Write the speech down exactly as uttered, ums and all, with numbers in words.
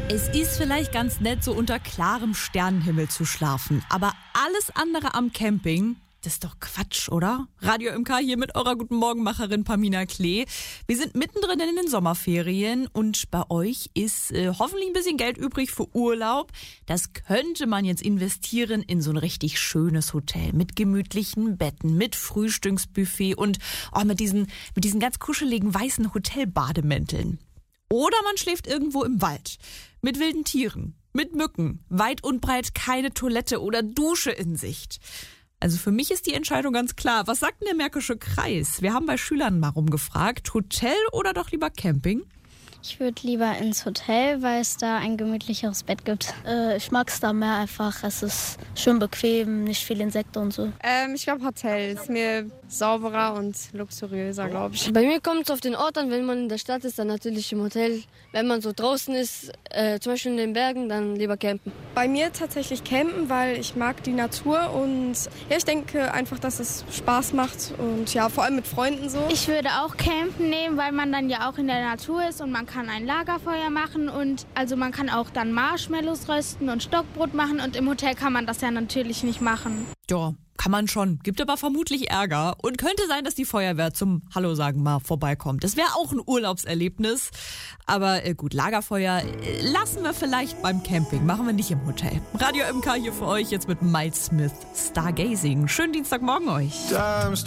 Es ist vielleicht ganz nett, so unter klarem Sternenhimmel zu schlafen. Aber alles andere am Camping, das ist doch Quatsch, oder? Radio M K hier mit eurer Guten Morgenmacherin Pamina Klee. Wir sind mittendrin in den Sommerferien und bei euch ist äh, hoffentlich ein bisschen Geld übrig für Urlaub. Das könnte man jetzt investieren in so ein richtig schönes Hotel mit gemütlichen Betten, mit Frühstücksbuffet und oh, mit diesen, mit diesen ganz kuscheligen weißen Hotelbademänteln. Oder man schläft irgendwo im Wald. Mit wilden Tieren, mit Mücken, weit und breit keine Toilette oder Dusche in Sicht. Also für mich ist die Entscheidung ganz klar. Was sagt denn der Märkische Kreis? Wir haben bei Schülern mal rumgefragt, Hotel oder doch lieber Camping? Ich würde lieber ins Hotel, weil es da ein gemütlicheres Bett gibt. Äh, ich mag es da mehr einfach. Es ist schön bequem, nicht viel Insekten und so. Ähm, ich glaube Hotel ist mir sauberer und luxuriöser, glaube ich. Bei mir kommt es auf den Ort an. Wenn man in der Stadt ist, dann natürlich im Hotel. Wenn man so draußen ist, äh, zum Beispiel in den Bergen, dann lieber campen. Bei mir tatsächlich campen, weil ich mag die Natur und ja, ich denke einfach, dass es Spaß macht und ja, vor allem mit Freunden so. Ich würde auch campen nehmen, weil man dann ja auch in der Natur ist und man kann ein Lagerfeuer machen und also man kann auch dann Marshmallows rösten und Stockbrot machen und im Hotel kann man das ja natürlich nicht machen. Ja, kann man schon. Gibt aber vermutlich Ärger und könnte sein, dass die Feuerwehr zum Hallo sagen mal vorbeikommt. Das wäre auch ein Urlaubserlebnis. Aber äh, gut, Lagerfeuer äh, lassen wir vielleicht beim Camping. Machen wir nicht im Hotel. Radio M K hier für euch jetzt mit Miles Smith, Stargazing. Schönen Dienstagmorgen euch.